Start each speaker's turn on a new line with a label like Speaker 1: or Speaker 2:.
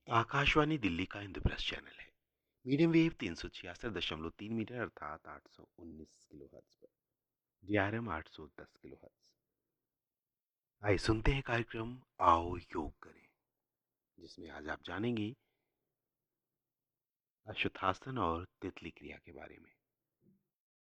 Speaker 1: आकाशवाणी दिल्ली का इंद्रप्रस्थ चैनल है। Medium wave 366.3 metre अर्थात 819 किलोहर्ट्ज पर। DRM 810 kilohertz. आइए सुनते हैं कार्यक्रम आओ योग करें, जिसमें आज आप जानेंगे अश्वत्थासन और तितली क्रिया के बारे में।